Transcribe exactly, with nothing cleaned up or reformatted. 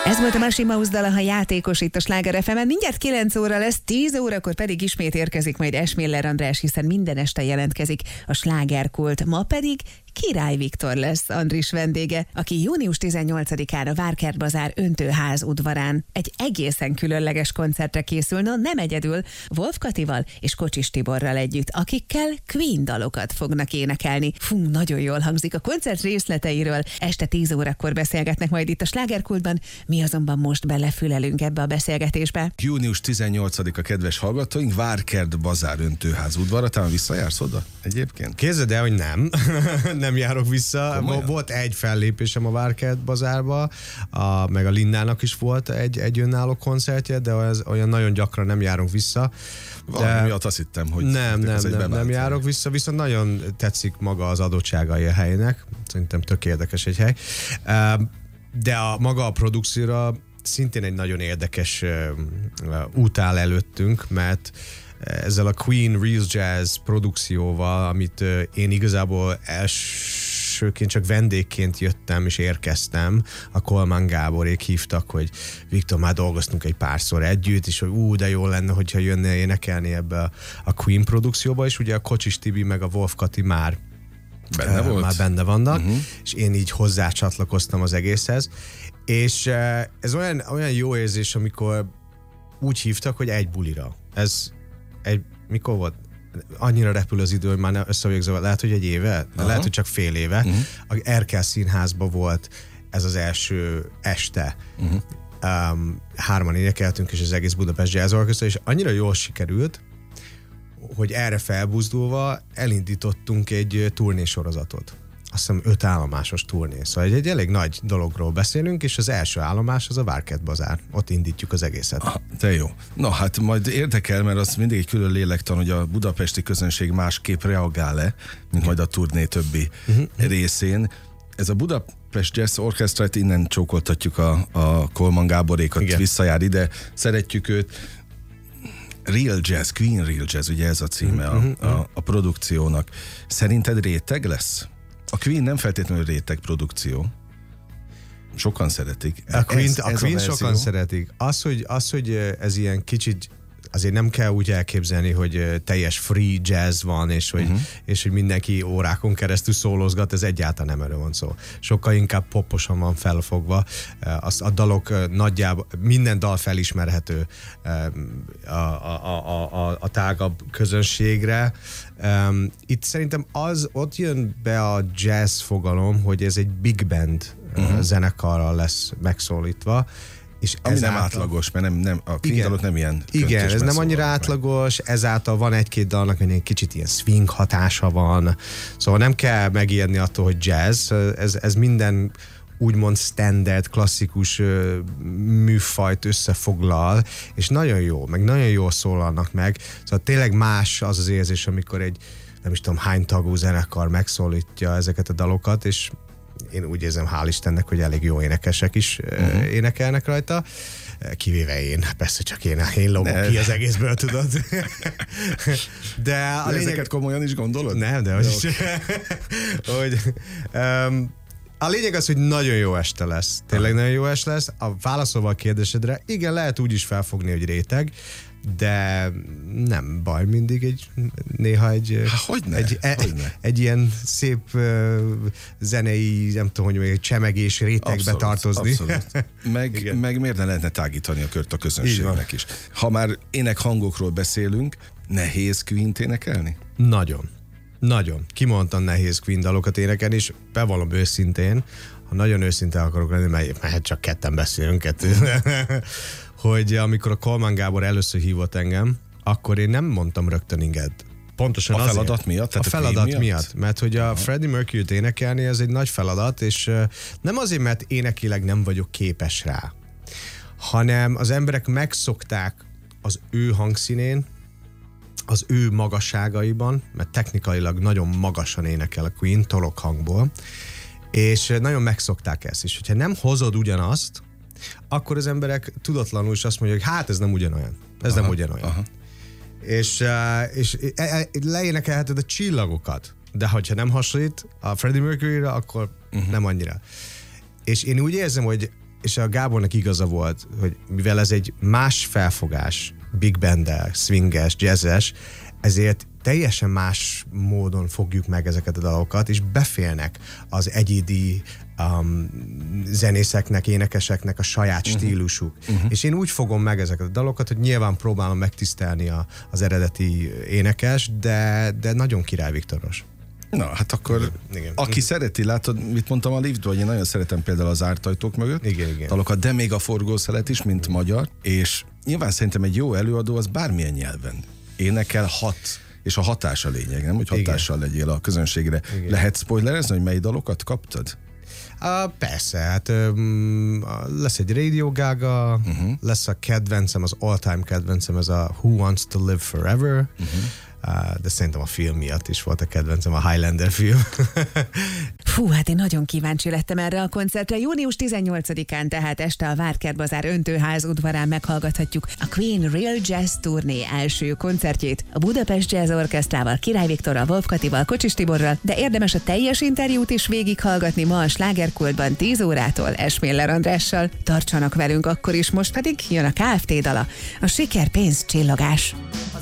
Ez volt a Machine Mouse dala, ha játékos itt a Sláger ef emen. Mindjárt kilenc óra lesz, tíz órakor pedig ismét érkezik majd Esmiller András, hiszen minden este jelentkezik a slágerkult. Ma pedig Király Viktor lesz Andris vendége, aki június tizennyolcadikán a Várkert Bazár öntőház udvarán egy egészen különleges koncertre készülne, nem egyedül, Wolf Katival és Kocsis Tiborral együtt, akikkel Queen dalokat fognak énekelni. Fú, nagyon jól hangzik. A koncert részleteiről este tíz órakor beszélgetnek majd itt a Slágerkultban, mi azonban most belefülelünk ebbe a beszélgetésbe. június tizennyolcadika, kedves hallgatóink, Várkert Bazár öntőház udvara. Talán visszajársz oda egyébként? Képzeld el, hogy nem. nem járok vissza. Komolyan? Volt egy fellépésem a Várkert Bazárba, a, meg a Lindának is volt egy, egy önálló koncertje, de az, olyan nagyon gyakran nem járunk vissza. Valami miatt azt hittem, hogy nem, nem, nem, nem, nem járok vissza, viszont nagyon tetszik maga az adottságai a helynek. Szerintem tök érdekes egy hely. De a maga a produkcióra szintén egy nagyon érdekes út áll előttünk, mert ezzel a Queen Real Jazz produkcióval, amit én igazából elsőként csak vendégként jöttem és érkeztem, a Kolmán Gáborék hívtak, hogy Viktor, már dolgoztunk egy párszor együtt, és hogy ú, de jó lenne, hogyha jönne énekelni ebbe a Queen produkcióba, és ugye a Kocsis Tibi meg a Wolf Kati már Benne uh, volt? már benne vannak, uh-huh. és én így hozzácsatlakoztam az egészhez, és uh, ez olyan, olyan jó érzés, amikor úgy hívtak, hogy egy bulira. Ez egy, mikor volt? Annyira repül az idő, hogy már összevégző, lehet, hogy egy éve, de lehet, hogy csak fél éve. Uh-huh. A Erkel Színházban volt ez az első este. Uh-huh. Um, hárman énekeltünk, és az egész Budapest Jazz Orchestra, és annyira jól sikerült, hogy erre felbuzdulva elindítottunk egy turnésorozatot. Azt hiszem öt állomásos turné. Szóval egy, egy elég nagy dologról beszélünk, és az első állomás az a Várkert Bazár. Ott indítjuk az egészet. Ah, de jó. Na hát majd érdekel, mert az mindig egy külön lélektan, hogy a budapesti közönség másképp reagál-e, mint majd a turné többi uh-huh. részén. Ez a Budapest Jazz Orchestra, innen csókoltatjuk a, a Kolmán Gáborékat, igen. Visszajár ide, szeretjük őt. Real Jazz, Queen Real Jazz, ugye ez a címe uh-huh. a, a, a produkciónak. Szerinted réteg lesz? A Queen nem feltétlenül réteg produkció. Sokan szeretik. A Queen, ez, a ez Queen a sokan szeretik. Az hogy, az, hogy ez ilyen kicsit, azért nem kell úgy elképzelni, hogy teljes free jazz van, és hogy, uh-huh. és hogy mindenki órákon keresztül szólozgat, ez egyáltalán nem erről van szó. Sokkal inkább poposan van felfogva. Az, a dalok nagyjából, minden dal felismerhető a, a, a, a, a tágabb közönségre. Itt szerintem az, ott jön be a jazz fogalom, hogy ez egy big band uh-huh. zenekarral lesz megszólítva. És ami nem által... átlagos, mert nem, nem, a Queen dalok nem ilyen. Igen, ez nem annyira átlagos, ezáltal van egy-két dalnak, hogy egy kicsit ilyen swing hatása van, szóval nem kell megijedni attól, hogy jazz, ez, ez minden úgymond standard, klasszikus műfajt összefoglal, és nagyon jó, meg nagyon jól szólalnak meg, szóval tényleg más az az érzés, amikor egy nem is tudom hány tagú zenekar megszólítja ezeket a dalokat, és én úgy érzem, hál' Istennek, hogy elég jó énekesek is uh-huh. énekelnek rajta, kivéve én, persze csak én, én logok ne. ki az egészből, tudod. De a lényeg... ezeket komolyan is gondolod? Nem, de hogy is. hogy, um, a lényeg az, hogy nagyon jó este lesz. Tényleg nagyon jó este lesz. A válaszolva a kérdésedre, igen, lehet úgy is felfogni, hogy réteg, de nem baj mindig egy, néha egy, Há, hogyne, egy, e, hogyne. egy ilyen szép uh, zenei, nem tudom, hogy még csemegés rétegbe abszolút, tartozni. Abszolút. Meg, meg miért ne lehetne tágítani a kört a közönségnek is. Ha már énekhangokról beszélünk, nehéz Queen-t énekelni? Nagyon. Nagyon. Kimondtan nehéz Queen dalokat énekelni, és bevallom őszintén, ha nagyon őszinte akarok lenni, mert, mert csak ketten beszélünk, kettő. hogy amikor a Kolmán Gábor először hívott engem, akkor én nem mondtam rögtön inged. Pontosan a azért. feladat miatt? A feladat miatt? miatt? Mert hogy a Freddie Mercury-t énekelni, ez egy nagy feladat, és nem azért, mert énekileg nem vagyok képes rá, hanem az emberek megszokták az ő hangszínén, az ő magasságaiban, mert technikailag nagyon magasan énekel a Queen, tolok hangból, és nagyon megszokták ezt is. Hogyha nem hozod ugyanazt, akkor az emberek tudatlanul is azt mondják, hogy hát ez nem ugyanolyan. Ez aha, nem ugyanolyan. Aha. És, és leénekelheted a csillagokat, de hogyha nem hasonlít a Freddie Mercury-ra, akkor uh-huh. nem annyira. És én úgy érzem, hogy és a Gábornak igaza volt, hogy mivel ez egy más felfogás, big band-el, swinges, jazzes, ezért teljesen más módon fogjuk meg ezeket a dalokat, és befélnek az egyedi um, zenészeknek, énekeseknek a saját uh-huh. stílusuk. Uh-huh. És én úgy fogom meg ezeket a dalokat, hogy nyilván próbálom megtisztelni a, az eredeti énekes, de, de nagyon Király Viktoros. Na, hát akkor igen, igen. Aki szereti, látod, mit mondtam a liftből, hogy én nagyon szeretem például az zárt ajtók mögött igen, igen. dalokat, de még a forgószelet is, mint magyar, és nyilván szerintem egy jó előadó az bármilyen nyelven énekel, hat, és a hatás a lényeg, nem? Hogy hatással igen. legyél a közönségre. Igen. Lehet spoilerezni, hogy mely dalokat kaptad? Uh, persze, hát um, lesz egy Radio Gaga, uh-huh. lesz a kedvencem, az all-time kedvencem, ez a Who Wants to Live Forever, uh-huh. uh, de szerintem a film miatt is volt a kedvencem, a Highlander film. Fú, hát én nagyon kíváncsi lettem erre a koncertre. június tizennyolcadikán tehát este a Várkert Bazár öntőház udvarán meghallgathatjuk a Queen Real Jazz Turné első koncertjét a Budapest Jazz Orchestrával, Király Viktorral, Wolf Katival, Kocsis Tiborral, de érdemes a teljes interjút is végighallgatni ma a Slágerkultban tíz órától Esméller Andrással. Tartsanak velünk akkor is, most pedig jön a Kft. Dala, a Siker, pénz, csillogás.